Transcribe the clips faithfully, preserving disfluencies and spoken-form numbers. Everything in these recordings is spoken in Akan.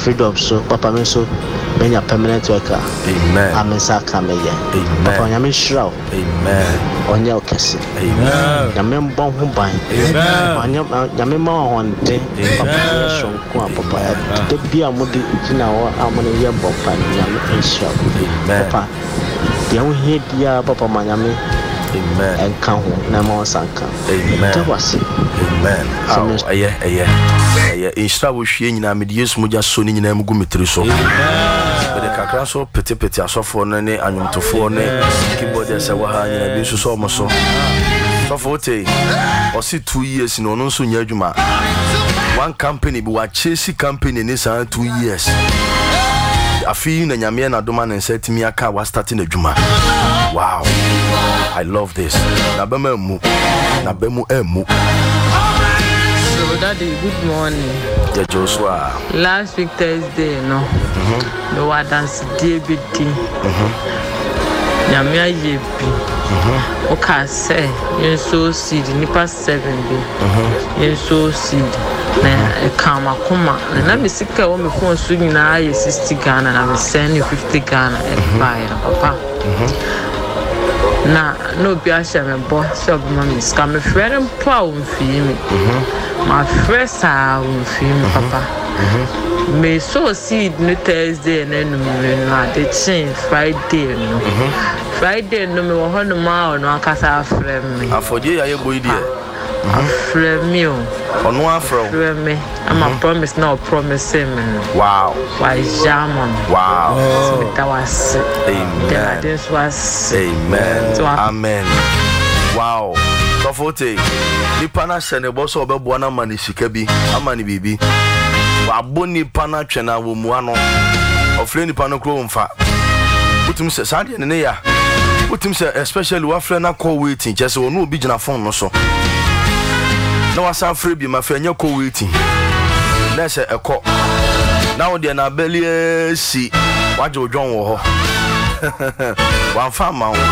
freedom so papa me so menya permanent worker. Amen. Amensa kameye. Amen. Papa nyame shiraw. Amen. Onye okese. Amen. Nyame mbon ho ban. Amen. Nyame ma honde. Papa shonko papa ya de bia mudi kina wo amane ye mbon pan nyame shiraw. Amen. Papa dia wo he dia papa manyame. Amen. And count na mo sanka. Amen. That was it. Amen. Oh, aye, aye. Aye. Inshra wo hwie nyina me de Yesu mo ja so ni nyina mu gu metri so. Amen. Be kakra so pete pete asofo no ne anwomtofo ne keyboard ese wa ha nyina bi so so mo so. So for te o si two years no no so nya adwuma. One company bi wa chase company ni sa two years. Afi na nyame na doma na setimi aka wa starting adwuma. Wow. I love this. Na bema mu. Na bemu emu. So daddy, good morning. Yeah, Joshua. Last week Thursday, no. Mhm. No, I dance D B D. Mhm. Nyamia yebi. Mhm. Okay, say you so seed nipa seven be. Mhm. You so seed. Na kama kuma. Na me sika wo me phone so nyina ye sixty Ghana na me send you fifty Ghana e buy na papa. Mhm. Na no be a shame boss shop mama ska me friend pa o mfie me. Mhm. My first a o mfie me papa. Mhm. Me so seed no Thursday na no me na de chin Friday no. Mhm. Friday no me wo hono ma no akasa frem me. Afodie ya ye boy die. Mhm. Frem me o. Ono afro. Frem me. I'm a promise now promise him. Wow. Why jamon. Wow. So that was amen. This was amen. Amen. Wow. So forte. Nipa na hye ne boso obeboa na mani sika bi, amani bibi. Wa boni pana twena wo mu ano. Ofre nipa no kro mfa. Utum se sade ne ne ya. Utum se especially wa fre na call waiting, just wonu obi gina phone no so. Na wasa free bi ma fa nya call waiting. Na se eko. Na wo de na belie si waje odwon wo ho. Wan fa ma wo.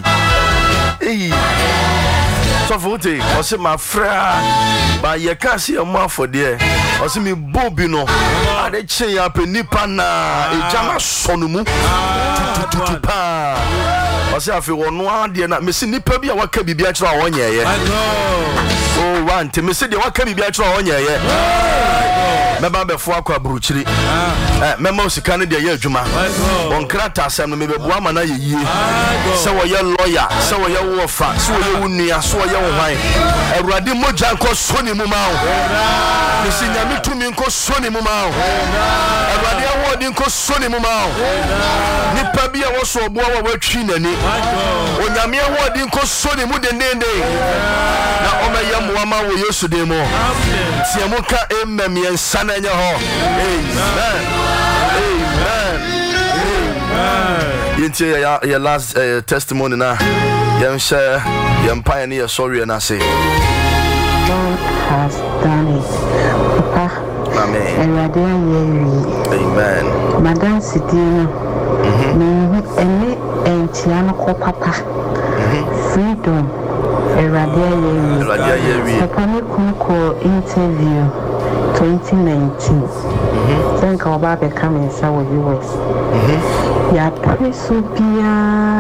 Eh. So vote, o se ma fra ba ye ka se mo afode. O se mi bobi no. Ade chen ya pe nipa na ejama sonu mu. Tututupa. O se afi wono ade na me se nipa bi a waka bibia kira wo nyeye. Oh, want me se de waka bibia kira wo nyeye. Meba be fo akwa bruchiri eh mema osika ne de ye adwuma on krata asem no mebebua ma na ye yie se wo ye lawyer se wo ye wofa se wo ye wunua se wo ye wohan awurade moja nko soni mu ma wo me se nyame tumi nko soni mu ma wo awurade awodi nko soni mu ma wo nipa bia wo so obo wa watwi nani onyame awodi nko soni mu dendende na o me ye mo ma wo Yesu de mo tiamuka emmem yensa Amen. Amen. Amen. Yinti ya ya last uh, testimony na. Yem share yem pioneer sorry and I say. God has done it. Papa. Amen. Amen. Madam Sidina. Mhm. Ene entiano ko papa. Freedom. Eradia ye. Eradia ye. Papa me ko interview twenty nineteen. Mhm. Think about becoming so with U S. Mhm. Ya presupia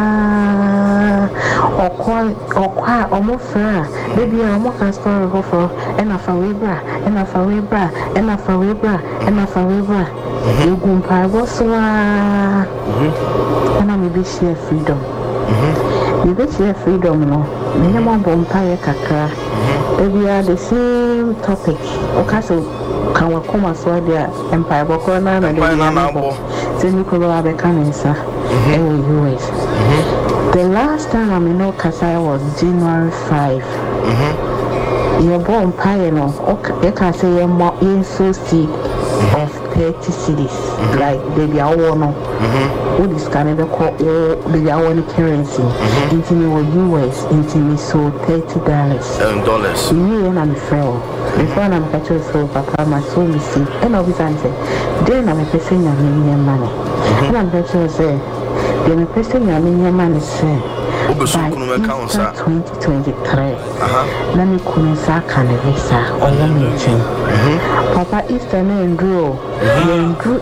okwa okwa omofra baby omoka story go for ena fa webra ena fa webra ena fa webra ena fa webra you go pa go so ah ena me be share freedom. Mhm. You be share freedom no me mo bompa ye kakra baby are the same topic okaso kan wa koma so dia empire boko na na de na bo tell ko ba be kanisa e U S. The last time I know Kasai was January fifth. Mhm. Your born pie no okay can say your more in so see of thirty cities like baby I want mhm what is Canada call baby I want currency into U S into me so thirty dollars um, dollars yeah and I'm fair before I'm better so papa my soul is sick and all this answer then I'm a person that need money and I'm better say then a person that need money say by twenty twenty-three let me come sa can visa or let me change papa Easter and grow and